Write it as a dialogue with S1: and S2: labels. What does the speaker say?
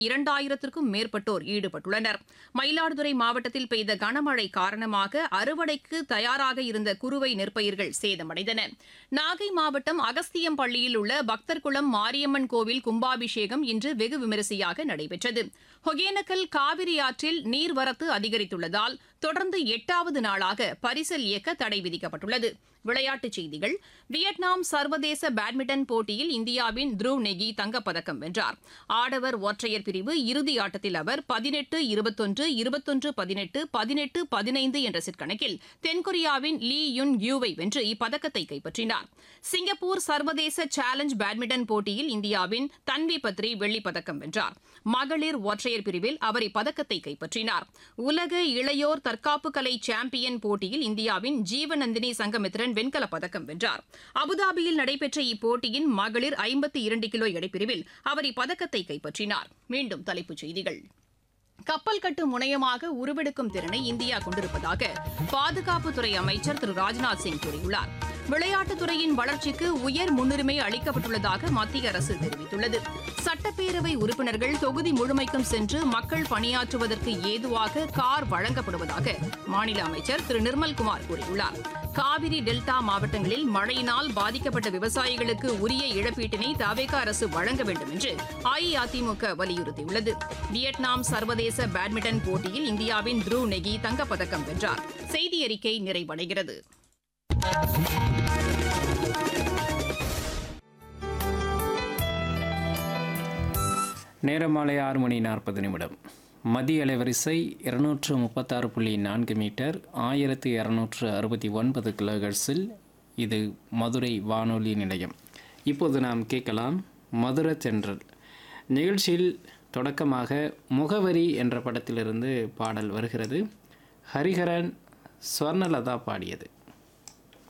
S1: 2000க்கும் மேற்பட்டோர் ஈடுபட்டுள்ளனர். மயிலாடுதுறை மாவட்டத்தில் பெய்த கனமழை காரணமாக அறுவடைக்கு தயாராக இருந்த குறுவை நெற்பயிர்கள் சேதமடைந்தன. நாகை மாவட்டம் அகஸ்தியம்பள்ளியில் உள்ள பக்தர்குளம் மாரியம்மன் கோவில் கும்பாபிஷேகம் இன்று வெகு விமரிசையாக நடைபெற்றது. ஒகேனக்கல் காவிரி ஆற்றில் நீர்வரத்து அதிகரித்துள்ளதால் தொடர்ந்து 8வது நாளாக பரிசல் இயக்க தடை விதிக்கப்பட்டுள்ளது. விளையாட்டுச் செய்திகள். வியட்நாம் சர்வதேச பேட்மிண்டன் போட்டியில் இந்தியாவின் த்ருவ் நெகி தங்கப்பதக்கம் வென்றார். ஆடவர் ஒற்றையர் பிரிவு இறுதி ஆட்டத்தில் அவர் 18-21, 21-18, 18-15 என்ற செட் கணக்கில் தென்கொரியாவின் லீ யுன் யூவை வென்று இப்பதக்கத்தை கைப்பற்றினார். சிங்கப்பூர் சர்வதேச சேலஞ்ச் பேட்மிண்டன் போட்டியில் இந்தியாவின் தன்வி பத்ரி வெள்ளிப்பதக்கம் வென்றார். மகளிர் ஒற்றையர் பிரிவில் அவர் இப்பதக்கத்தை கைப்பற்றினார். உலக இளையோர் தற்காப்பு கலை சாம்பியன் போட்டியில் இந்தியாவின் ஜீவநந்தினி சங்கமித்ரன் வெண்கலப் பதக்கம் வென்றார். அபுதாபியில் நடைபெற்ற இப்போட்டியின் மகளிர் 52 கிலோ எடைப்பிரிவில் அவர் இப்பதக்கத்தை கைப்பற்றினார். மீண்டும் தலைப்புச் செய்திகள். கப்பல் கட்டும் முனையமாக உருவெடுக்கும் திறனை இந்தியா கொண்டிருப்பதாக பாதுகாப்புத்துறை அமைச்சர் திரு ராஜ்நாத் சிங் கூறியுள்ளார். விளையாட்டுத்துறையின் வளர்ச்சிக்கு உயர் முன்னுரிமை அளிக்கப்பட்டுள்ளதாக மத்திய அரசு தெரிவித்துள்ளது. சட்டப்பேரவை உறுப்பினர்கள் தொகுதி முழுமைக்கும் சென்று மக்கள் பணியாற்றுவதற்கு ஏதுவாக கார் வழங்கப்படுவதாக மாநில அமைச்சர் திரு நிர்மல்குமார் கூறியுள்ளார். காவிரி டெல்டா மாவட்டங்களில் மழையினால் பாதிக்கப்பட்ட விவசாயிகளுக்கு உரிய இழப்பீட்டினை தவேக அரசு வழங்க வேண்டும் என்று அஇஅதிமுக வலியுறுத்தியுள்ளது. வியட்நாம் சர்வதேச பேட்மிண்டன் போட்டியில் இந்தியாவின் த்ருவ் நெகி தங்கப்பதக்கம் வென்றார். செய்தியறிக்கை நிறைவடைகிறது.
S2: நேரம் மாலை 6:40. மத்திய அலைவரிசை 236.4 மீட்டர் 1269 கிலோஹெர்ட்ஸில் இது மதுரை வானொலி நிலையம். இப்போது நாம் கேட்கலாம் மதுர தென்றல் நிகழ்ச்சியில். தொடக்கமாக முகவரி என்ற படத்திலிருந்து பாடல் வருகிறது. ஹரிஹரன், ஸ்வர்ணலதா பாடியது.